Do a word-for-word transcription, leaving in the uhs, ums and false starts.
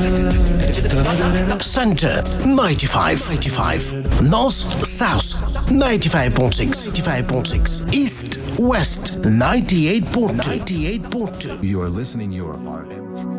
Center ninety-five, eighty-five. North South ninety-five point six, ninety-five point six. East West ninety-eight point two, ninety-eight point two. You are listening your R M three.